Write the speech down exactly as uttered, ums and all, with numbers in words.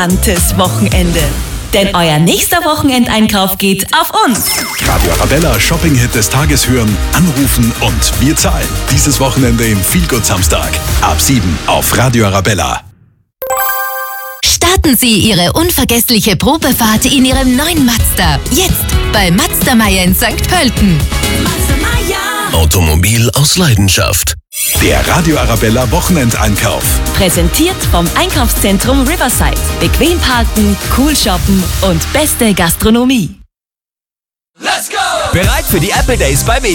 Antes Wochenende. Denn euer nächster Wochenendeinkauf geht auf uns. Radio Arabella Shopping-Hit des Tages hören, anrufen und wir zahlen. Dieses Wochenende im Feelgood Samstag. Ab sieben auf Radio Arabella. Starten Sie Ihre unvergessliche Probefahrt in Ihrem neuen Mazda. Jetzt bei Mazda Meier in Sankt Pölten. Mazda Meier. Automobil aus Leidenschaft. Der Radio Arabella Wochenendeinkauf. Präsentiert vom Einkaufszentrum Riverside. Bequem parken, cool shoppen und beste Gastronomie. Let's go! Bereit für die Apple Days bei